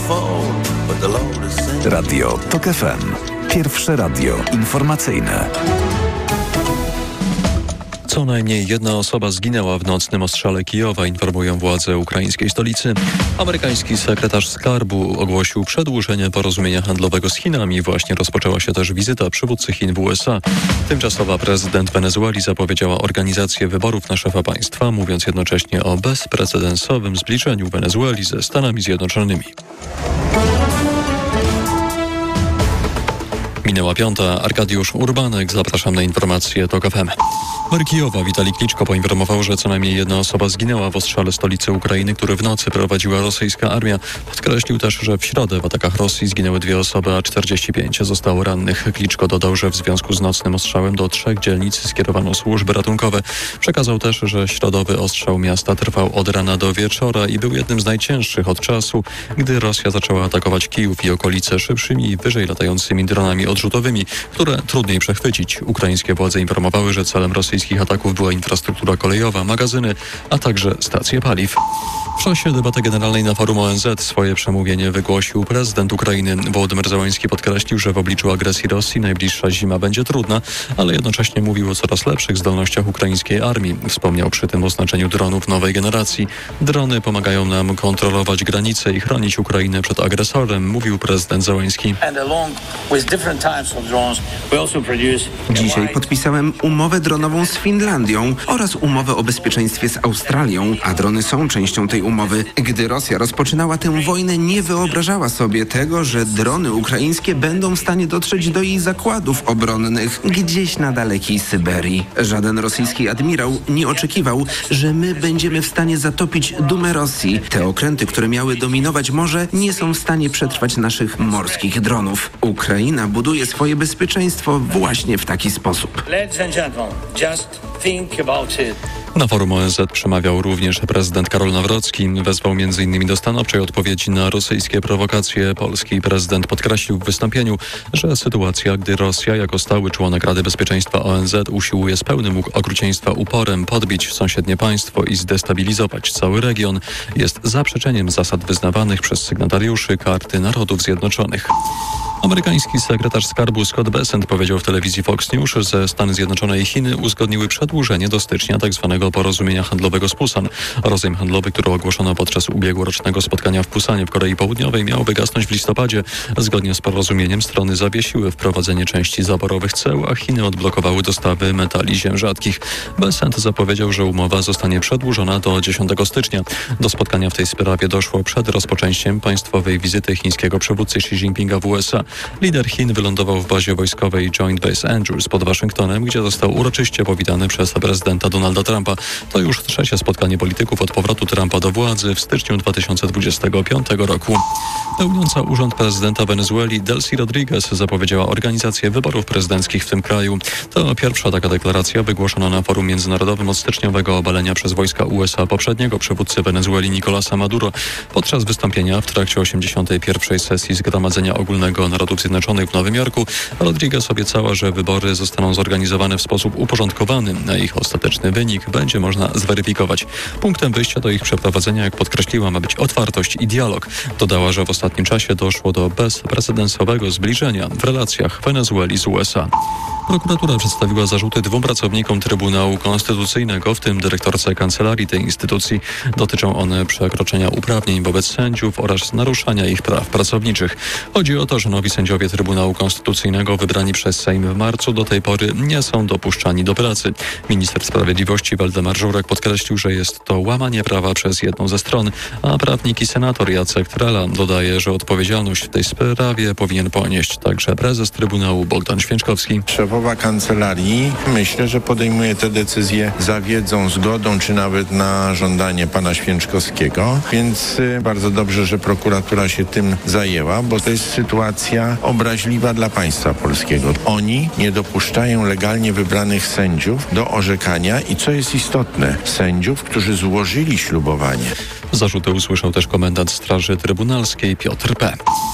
Radio TOK FM. Pierwsze radio informacyjne. Co najmniej jedna osoba zginęła w nocnym ostrzale Kijowa, informują władze ukraińskiej stolicy. Amerykański sekretarz skarbu ogłosił przedłużenie porozumienia handlowego z Chinami. Właśnie rozpoczęła się też wizyta przywódcy Chin w USA. Tymczasowa prezydent Wenezueli zapowiedziała organizację wyborów na szefa państwa, mówiąc jednocześnie o bezprecedensowym zbliżeniu Wenezueli ze Stanami Zjednoczonymi. Minęła 5. Arkadiusz Urbanek. Zapraszam na informacje TOK FM. Mer Kijowa Witalij Kliczko poinformował, że co najmniej jedna osoba zginęła w ostrzale stolicy Ukrainy, który w nocy prowadziła rosyjska armia. Podkreślił też, że w środę w atakach Rosji zginęły 2 osoby, a 45 zostało rannych. Kliczko dodał, że w związku z nocnym ostrzałem do 3 dzielnic skierowano służby ratunkowe. Przekazał też, że środowy ostrzał miasta trwał od rana do wieczora i był jednym z najcięższych od czasu, gdy Rosja zaczęła atakować Kijów i okolice szybszymi i wyżej latającymi dronami odrzutowymi, które trudniej przechwycić. Ukraińskie władze informowały, że celem rosyjskich ataków była infrastruktura kolejowa, magazyny, a także stacje paliw. W czasie debaty generalnej na forum ONZ swoje przemówienie wygłosił prezydent Ukrainy. Wołodymyr Zełenski podkreślił, że w obliczu agresji Rosji najbliższa zima będzie trudna, ale jednocześnie mówił o coraz lepszych zdolnościach ukraińskiej armii. Wspomniał przy tym o znaczeniu dronów nowej generacji. Drony pomagają nam kontrolować granice i chronić Ukrainę przed agresorem, mówił prezydent Zełenski. Dzisiaj podpisałem umowę dronową z Finlandią oraz umowę o bezpieczeństwie z Australią, a drony są częścią tej umowy. Gdy Rosja rozpoczynała tę wojnę, nie wyobrażała sobie tego, że drony ukraińskie będą w stanie dotrzeć do jej zakładów obronnych gdzieś na dalekiej Syberii. Żaden rosyjski admirał nie oczekiwał, że my będziemy w stanie zatopić dumę Rosji. Te okręty, które miały dominować morze, nie są w stanie przetrwać naszych morskich dronów. Ukraina buduje swoje bezpieczeństwo właśnie w taki sposób. Na forum ONZ przemawiał również prezydent Karol Nawrocki. Wezwał m.in. do stanowczej odpowiedzi na rosyjskie prowokacje. Polski prezydent podkreślił w wystąpieniu, że sytuacja, gdy Rosja jako stały członek Rady Bezpieczeństwa ONZ usiłuje z pełnym okrucieństwa uporem podbić sąsiednie państwo i zdestabilizować cały region, jest zaprzeczeniem zasad wyznawanych przez sygnatariuszy Karty Narodów Zjednoczonych. Amerykański sekretarz skarbu Scott Bessent powiedział w telewizji Fox News, że Stany Zjednoczone i Chiny uzgodniły przedłużenie do stycznia tzw. porozumienia handlowego z Pusan. Rozejm handlowy, który ogłoszono podczas ubiegłorocznego spotkania w Pusanie w Korei Południowej, miał wygasnąć w listopadzie. Zgodnie z porozumieniem strony zawiesiły wprowadzenie części zaborowych ceł, a Chiny odblokowały dostawy metali ziem rzadkich. Bessent zapowiedział, że umowa zostanie przedłużona do 10 stycznia. Do spotkania w tej sprawie doszło przed rozpoczęciem państwowej wizyty chińskiego przywódcy Xi Jinpinga w USA. Lider Chin wylądował w bazie wojskowej Joint Base Andrews pod Waszyngtonem, gdzie został uroczyście powitany przez prezydenta Donalda Trumpa. To już trzecie spotkanie polityków od powrotu Trumpa do władzy w styczniu 2025 roku. Pełniąca urząd prezydenta Wenezueli Delcy Rodriguez zapowiedziała organizację wyborów prezydenckich w tym kraju. To pierwsza taka deklaracja wygłoszona na forum międzynarodowym od styczniowego obalenia przez wojska USA poprzedniego przywódcy Wenezueli Nicolasa Maduro. Podczas wystąpienia w trakcie 81. sesji Zgromadzenia Ogólnego Narodów Zjednoczonych w Nowym Jorku Rodriguez obiecała, że wybory zostaną zorganizowane w sposób uporządkowany, a ich ostateczny wynik będzie można zweryfikować. Punktem wyjścia do ich przeprowadzenia, jak podkreśliła, ma być otwartość i dialog. Dodała, że w ostatnim czasie doszło do bezprecedensowego zbliżenia w relacjach Wenezueli z USA. Prokuratura przedstawiła zarzuty 2 pracownikom Trybunału Konstytucyjnego, w tym dyrektorce kancelarii tej instytucji. Dotyczą one przekroczenia uprawnień wobec sędziów oraz naruszania ich praw pracowniczych. Chodzi o to, że nowi sędziowie Trybunału Konstytucyjnego wybrani przez Sejm w marcu do tej pory nie są dopuszczani do pracy. Minister Sprawiedliwości Waldemar Żurek podkreślił, że jest to łamanie prawa przez jedną ze stron, a prawnik i senator Jacek Trela dodaje, że odpowiedzialność w tej sprawie powinien ponieść także prezes Trybunału Bogdan Święczkowski. Szefowa kancelarii, myślę, że podejmuje te decyzje za wiedzą, zgodą, czy nawet na żądanie pana Święczkowskiego, więc bardzo dobrze, że prokuratura się tym zajęła, bo to jest sytuacja obraźliwa dla państwa polskiego. Oni nie dopuszczają legalnie wybranych sędziów do orzekania i, co jest istotne, sędziów, którzy złożyli ślubowanie. Zarzuty usłyszał też komendant Straży Trybunalskiej Piotr P.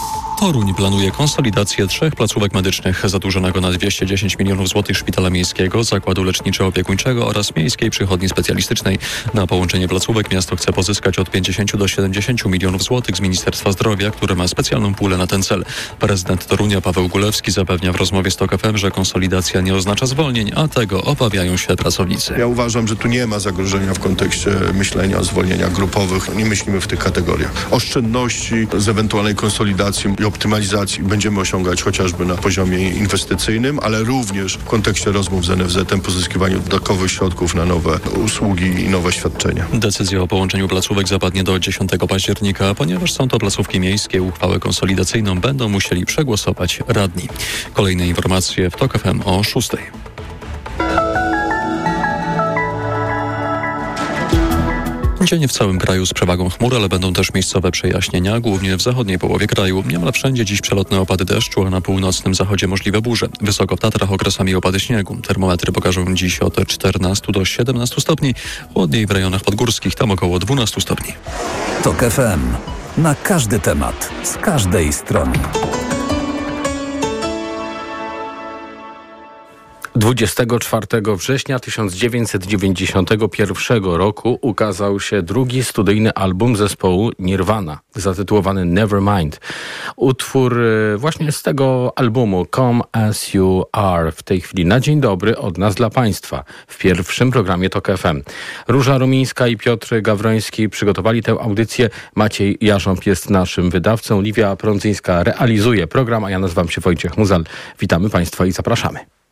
Toruń planuje konsolidację 3 placówek medycznych zadłużonego na 210 milionów złotych Szpitala Miejskiego, Zakładu Leczniczo-Opiekuńczego oraz Miejskiej Przychodni Specjalistycznej. Na połączenie placówek miasto chce pozyskać od 50 do 70 milionów złotych z Ministerstwa Zdrowia, które ma specjalną pulę na ten cel. Prezydent Torunia Paweł Gulewski zapewnia w rozmowie z TOK FM, że konsolidacja nie oznacza zwolnień, a tego obawiają się pracownicy. Ja uważam, że tu nie ma zagrożenia w kontekście myślenia o zwolnieniach grupowych. Nie myślimy w tych kategoriach. Oszczędności z ewentualnej konsolidacji i optymalizacji będziemy osiągać chociażby na poziomie inwestycyjnym, ale również w kontekście rozmów z NFZ-em, pozyskiwaniu dodatkowych środków na nowe usługi i nowe świadczenia. Decyzja o połączeniu placówek zapadnie do 10 października, ponieważ są to placówki miejskie. Uchwałę konsolidacyjną będą musieli przegłosować radni. Kolejne informacje w TOK FM o 6. Dzień w całym kraju z przewagą chmur, ale będą też miejscowe przejaśnienia, głównie w zachodniej połowie kraju. Niemal wszędzie dziś przelotne opady deszczu, a na północnym zachodzie możliwe burze. Wysoko w Tatrach okresami opady śniegu. Termometry pokażą dziś od 14 do 17 stopni, chłodniej w rejonach podgórskich, tam około 12 stopni. TOK FM. Na każdy temat, z każdej strony. 24 września 1991 roku ukazał się drugi studyjny album zespołu Nirvana, zatytułowany Nevermind. Utwór właśnie z tego albumu Come As You Are w tej chwili na dzień dobry od nas dla Państwa w pierwszym programie TOK FM. Róża Rumińska i Piotr Gawroński przygotowali tę audycję. Maciej Jarząb jest naszym wydawcą. Liwia Prądzyńska realizuje program, a ja nazywam się Wojciech Muzal. Witamy Państwa i zapraszamy.